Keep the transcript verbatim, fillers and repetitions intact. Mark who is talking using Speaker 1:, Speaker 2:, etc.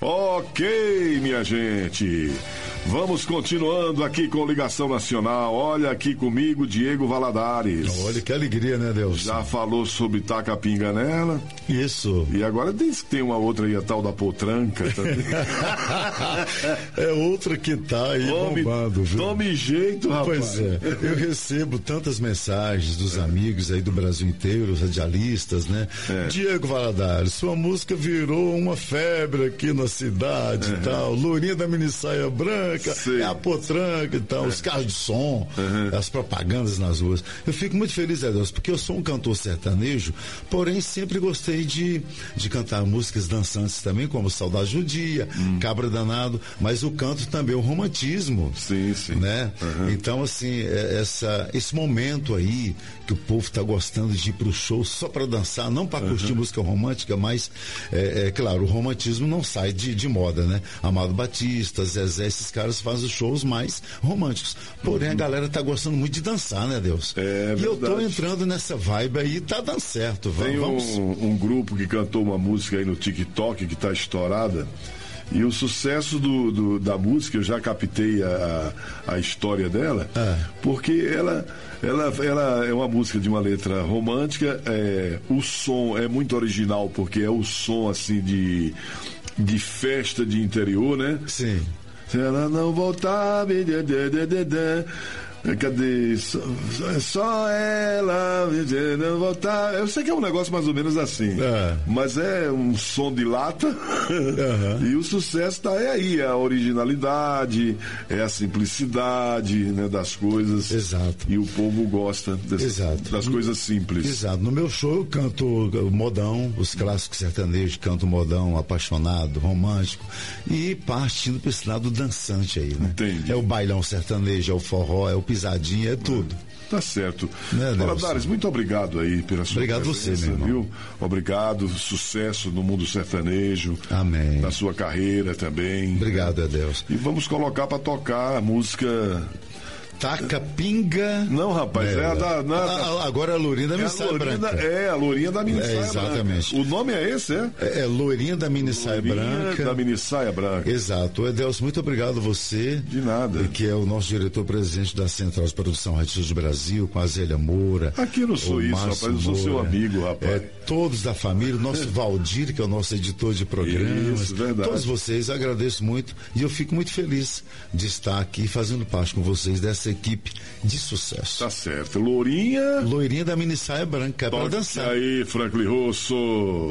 Speaker 1: Ok, minha gente. Vamos continuando aqui com Ligação Nacional. Olha aqui comigo, Diego Valadares.
Speaker 2: Olha que alegria, né, Deus?
Speaker 1: Já falou sobre Taca Pinga nela.
Speaker 2: Isso.
Speaker 1: E agora diz que tem uma outra aí, a tal da Potranca.
Speaker 2: É outra que tá aí tome, bombando, viu?
Speaker 1: Tome jeito, rapaz.
Speaker 2: Pois é. Eu recebo tantas mensagens dos amigos aí do Brasil inteiro, os radialistas, né? É. Diego Valadares, sua música virou uma febre aqui na cidade e uhum. tal. Lourinha da Minissaia Branca. Sim. É a Potranca e tal, é. os carros de som, uhum. as propagandas nas ruas. Eu fico muito feliz, Deus, porque eu sou um cantor sertanejo, porém sempre gostei de, de cantar músicas dançantes também, como Saudade Judia, hum. Cabra Danado, mas o canto também, o romantismo.
Speaker 1: Sim, sim.
Speaker 2: Né?
Speaker 1: Uhum.
Speaker 2: Então, assim, essa, esse momento aí que o povo tá gostando de ir pro show só para dançar, não para curtir uhum. música romântica, mas, é, é claro, o romantismo não sai de, de moda, né? Amado Batista, Zezé, esses caras fazem os shows mais românticos. Porém, uhum. a galera tá gostando muito de dançar, né, Deus?
Speaker 1: É,
Speaker 2: e eu tô entrando nessa vibe aí, tá dando certo.
Speaker 1: Tem
Speaker 2: vamos.
Speaker 1: Um, um grupo que cantou uma música aí no TikTok que tá estourada. E o sucesso do, do, da música, eu já captei a, a história dela, é. porque ela, ela, ela é uma música de uma letra romântica, é, o som é muito original, porque é o som assim de, de festa de interior, né?
Speaker 2: Sim.
Speaker 1: Se ela não voltar, cadê? Só, só ela não voltar. Eu sei que é um negócio mais ou menos assim, é. mas é um som de lata uhum. e o sucesso tá aí, é a originalidade, é a simplicidade, né, das coisas.
Speaker 2: Exato.
Speaker 1: E o povo gosta desse,
Speaker 2: Exato.
Speaker 1: das
Speaker 2: no,
Speaker 1: coisas simples.
Speaker 2: Exato. No meu show eu canto o modão, os clássicos sertanejos, canto modão, apaixonado, romântico e partindo para esse lado dançante aí, né?
Speaker 1: Entendi.
Speaker 2: É o bailão sertanejo, é o forró, é o pisadinha, é tudo.
Speaker 1: Tá certo.
Speaker 2: Né,
Speaker 1: Valadares, muito obrigado aí pela sua
Speaker 2: obrigado
Speaker 1: presença,
Speaker 2: você, meu irmão.
Speaker 1: Viu? Obrigado, sucesso no mundo sertanejo.
Speaker 2: Amém.
Speaker 1: Na sua carreira também.
Speaker 2: Obrigado, a Deus.
Speaker 1: E vamos colocar para tocar a música
Speaker 2: Taca Pinga.
Speaker 1: Não, rapaz, é, é a da. Na,
Speaker 2: a, agora é a Lourinha da Minissaia Branca.
Speaker 1: É, a Lourinha da Minissaia
Speaker 2: é, exatamente.
Speaker 1: Branca. O nome é esse, é?
Speaker 2: É, é Lourinha da Minissaia Branca.
Speaker 1: da Minissaia Branca.
Speaker 2: Exato. Edelso, muito obrigado a você.
Speaker 1: De nada.
Speaker 2: Que é o nosso diretor-presidente da Central de Produção Rádio Sul do Brasil, com a Zélia Moura.
Speaker 1: Aqui eu não sou isso, rapaz, eu sou seu amigo, rapaz.
Speaker 2: É, todos da família, o nosso Valdir, que é o nosso editor de programas.
Speaker 1: Isso, verdade.
Speaker 2: Todos vocês, eu agradeço muito e eu fico muito feliz de estar aqui fazendo parte com vocês dessa equipe de sucesso.
Speaker 1: Tá certo. Lourinha.
Speaker 2: Loirinha da Minissaia Branca, é pra dançar.
Speaker 1: Aí, Franklin Rosso.